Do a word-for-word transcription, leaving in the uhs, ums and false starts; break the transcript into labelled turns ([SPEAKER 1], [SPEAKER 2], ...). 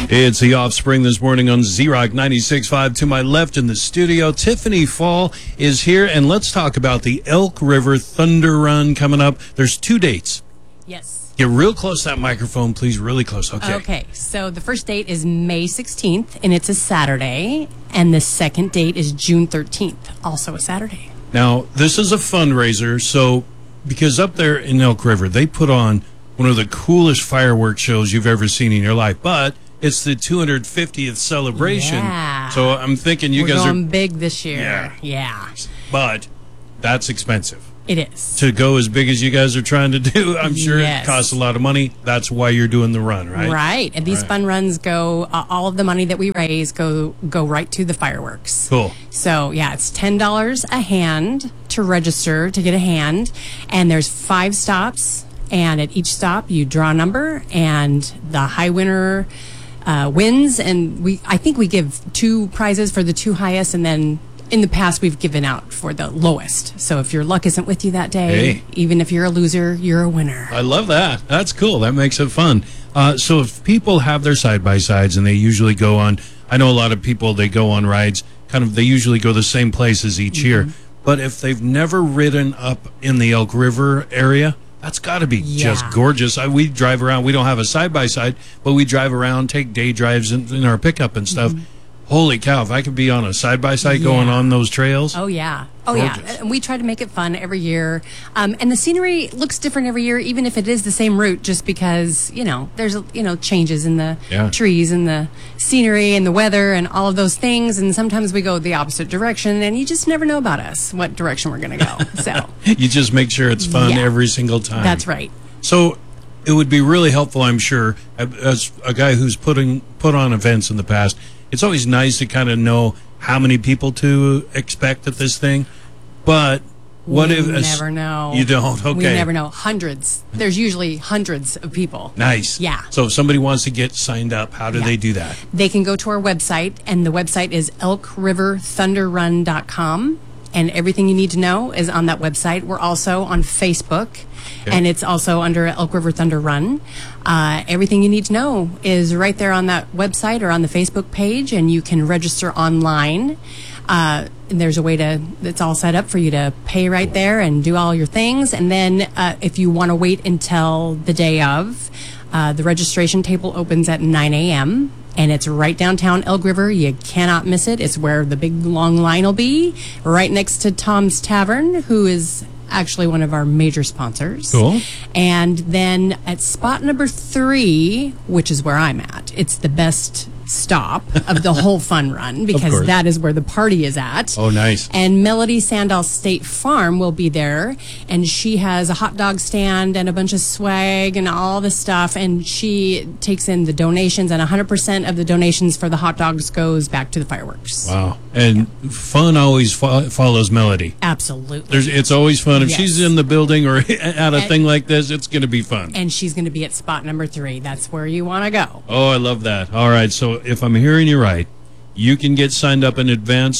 [SPEAKER 1] It's the Offspring this morning on Z-Rock ninety-six point five. To my left in the studio, Tiffany Fall is here, and let's talk about the Elk River Thunder Run coming up. There's two dates.
[SPEAKER 2] Yes.
[SPEAKER 1] Get real close to that microphone, please, really close. Okay.
[SPEAKER 2] Okay, so the first date is May sixteenth, and it's a Saturday, and the second date is June thirteenth, also a Saturday.
[SPEAKER 1] Now, this is a fundraiser, so because up there in Elk River, they put on one of the coolest fireworks shows you've ever seen in your life, but it's the two hundred fiftieth celebration.
[SPEAKER 2] Yeah.
[SPEAKER 1] So I'm thinking you
[SPEAKER 2] We're
[SPEAKER 1] guys
[SPEAKER 2] going
[SPEAKER 1] are
[SPEAKER 2] big this year.
[SPEAKER 1] Yeah.
[SPEAKER 2] Yeah.
[SPEAKER 1] But that's expensive.
[SPEAKER 2] It is.
[SPEAKER 1] To go as big as you guys are trying to do, I'm sure
[SPEAKER 2] Yes.
[SPEAKER 1] it costs a lot of money. That's why you're doing the run, right?
[SPEAKER 2] Right. And these
[SPEAKER 1] Right.
[SPEAKER 2] fun runs go, uh, all of the money that we raise go go right to the fireworks.
[SPEAKER 1] Cool.
[SPEAKER 2] So, yeah, it's ten dollars a hand to register to get a hand. And there's five stops. And at each stop, you draw a number, and the high winner uh, wins. And we, I think we give two prizes for the two highest, and then in the past, we've given out for the lowest. So if your luck isn't with you that day,
[SPEAKER 1] Hey.
[SPEAKER 2] even if you're a loser, you're a winner.
[SPEAKER 1] I love that. That's cool. That makes it fun. Uh, so if people have their side-by-sides and they usually go on, I know a lot of people, they go on rides, kind of, they usually go the same places each year. But if they've never ridden up in the Elk River area, that's got to be
[SPEAKER 2] Yeah.
[SPEAKER 1] just gorgeous. I, we drive around. We don't have a side-by-side, but we drive around, take day drives in, in our pickup and stuff. Holy cow, if I could be on a side-by-side going
[SPEAKER 2] Yeah.
[SPEAKER 1] on those trails.
[SPEAKER 2] Oh, yeah. Oh,
[SPEAKER 1] Gorgeous.
[SPEAKER 2] yeah. And we try to make it fun every year. Um, and the scenery looks different every year, even if it is the same route, just because, you know, there's, you know, changes in the
[SPEAKER 1] Yeah.
[SPEAKER 2] trees and the scenery and the weather and all of those things. And sometimes we go the opposite direction, and you just never know about us, what direction we're going to go. So
[SPEAKER 1] You just make sure it's fun
[SPEAKER 2] Yeah.
[SPEAKER 1] every single time.
[SPEAKER 2] that's right.
[SPEAKER 1] So it would be really helpful, I'm sure, as a guy who's putting put on events in the past. It's always nice to kind of know how many people to expect at this thing. But what
[SPEAKER 2] we
[SPEAKER 1] if
[SPEAKER 2] never know.
[SPEAKER 1] You don't? Okay.
[SPEAKER 2] We never know. Hundreds. There's usually hundreds of people.
[SPEAKER 1] Nice.
[SPEAKER 2] Yeah.
[SPEAKER 1] So if somebody wants to get signed up, how do
[SPEAKER 2] Yeah.
[SPEAKER 1] they do that?
[SPEAKER 2] They can go to our website, and the website is elk river thunder run dot com. And everything you need to know is on that website. We're also on Facebook,
[SPEAKER 1] Okay.
[SPEAKER 2] and it's also under Elk River Thunder Run. Uh, everything you need to know is right there on that website or on the Facebook page, and you can register online. Uh, and there's a way to, it's all set up for you to pay right there and do all your things. And then uh, if you want to wait until the day of, uh, the registration table opens at nine a.m., and it's right downtown Elk River. You cannot miss it. It's where the big long line will be, right next to Tom's Tavern, who is actually one of our major sponsors.
[SPEAKER 1] Cool.
[SPEAKER 2] And then at spot number three, which is where I'm at, it's the best stop of the whole fun run because
[SPEAKER 1] course.
[SPEAKER 2] that is where the party is at.
[SPEAKER 1] Oh, nice.
[SPEAKER 2] And Melody Sandal State Farm will be there, and she has a hot dog stand and a bunch of swag and all this stuff, and she takes in the donations, and one hundred percent of the donations for the hot dogs goes back to the fireworks.
[SPEAKER 1] Wow. And fun always fo- follows Melody.
[SPEAKER 2] Absolutely.
[SPEAKER 1] There's, it's always fun. If
[SPEAKER 2] Yes.
[SPEAKER 1] she's in the building or at a
[SPEAKER 2] And-
[SPEAKER 1] thing like this, it's going to be fun.
[SPEAKER 2] And she's going to be at spot number three. That's where you want to go.
[SPEAKER 1] Oh, I love that. All right. So if I'm hearing you right, you can get signed up in advance